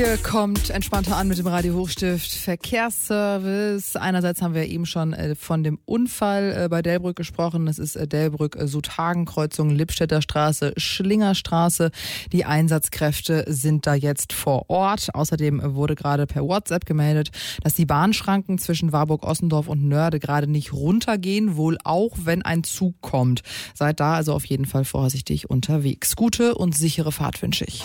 Hier kommt entspannter an mit dem Radio Hochstift Verkehrsservice. Einerseits haben wir eben schon von dem Unfall bei Delbrück gesprochen. Das ist Delbrück-Suthagen-Kreuzung, Lippstädter Straße, Schlingerstraße. Die Einsatzkräfte sind da jetzt vor Ort. Außerdem wurde gerade per WhatsApp gemeldet, dass die Bahnschranken zwischen Warburg-Ossendorf und Nörde gerade nicht runtergehen, wohl auch wenn ein Zug kommt. Seid da also auf jeden Fall vorsichtig unterwegs. Gute und sichere Fahrt wünsche ich.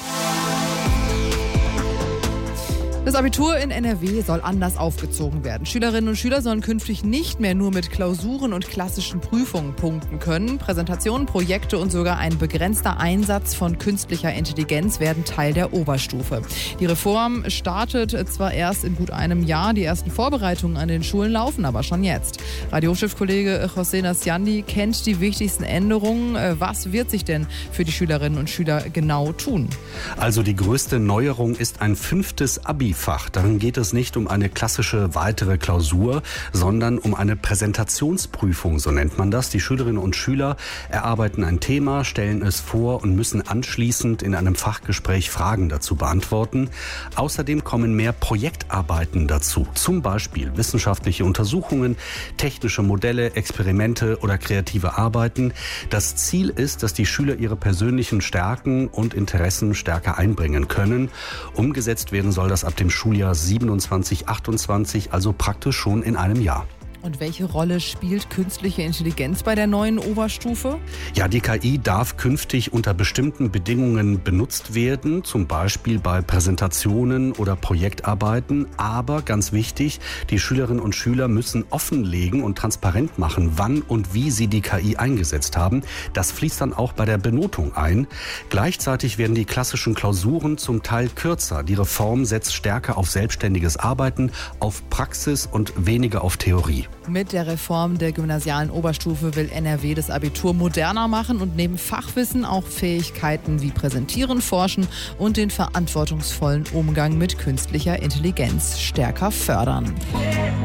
Das Abitur in NRW soll anders aufgezogen werden. Schülerinnen und Schüler sollen künftig nicht mehr nur mit Klausuren und klassischen Prüfungen punkten können. Präsentationen, Projekte und sogar ein begrenzter Einsatz von künstlicher Intelligenz werden Teil der Oberstufe. Die Reform startet zwar erst in gut einem Jahr, die ersten Vorbereitungen an den Schulen laufen aber schon jetzt. Radio Hochstift-Kollege José Nasciandi kennt die wichtigsten Änderungen. Was wird sich denn für die Schülerinnen und Schüler genau tun? Also die größte Neuerung ist ein 5. Abi-Fach. Darin geht es nicht um eine klassische weitere Klausur, sondern um eine Präsentationsprüfung, so nennt man das. Die Schülerinnen und Schüler erarbeiten ein Thema, stellen es vor und müssen anschließend in einem Fachgespräch Fragen dazu beantworten. Außerdem kommen mehr Projektarbeiten dazu, zum Beispiel wissenschaftliche Untersuchungen, technische Modelle, Experimente oder kreative Arbeiten. Das Ziel ist, dass die Schüler ihre persönlichen Stärken und Interessen stärker einbringen können. Umgesetzt werden soll das ab dem Schuljahr 27/28, also praktisch schon in einem Jahr. Und welche Rolle spielt künstliche Intelligenz bei der neuen Oberstufe? Ja, die KI darf künftig unter bestimmten Bedingungen benutzt werden, zum Beispiel bei Präsentationen oder Projektarbeiten. Aber ganz wichtig, die Schülerinnen und Schüler müssen offenlegen und transparent machen, wann und wie sie die KI eingesetzt haben. Das fließt dann auch bei der Benotung ein. Gleichzeitig werden die klassischen Klausuren zum Teil kürzer. Die Reform setzt stärker auf selbstständiges Arbeiten, auf Praxis und weniger auf Theorie. Mit der Reform der gymnasialen Oberstufe will NRW das Abitur moderner machen und neben Fachwissen auch Fähigkeiten wie Präsentieren, Forschen und den verantwortungsvollen Umgang mit künstlicher Intelligenz stärker fördern.